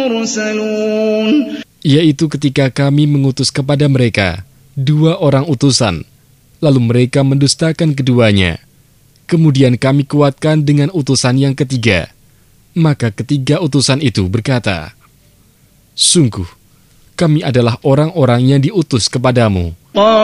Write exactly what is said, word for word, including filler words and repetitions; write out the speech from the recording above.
Yaitu ketika kami mengutus kepada mereka dua orang utusan, lalu mereka mendustakan keduanya. Kemudian kami kuatkan dengan utusan yang ketiga. Maka ketiga utusan itu berkata, sungguh, kami adalah orang-orang yang diutus kepadamu.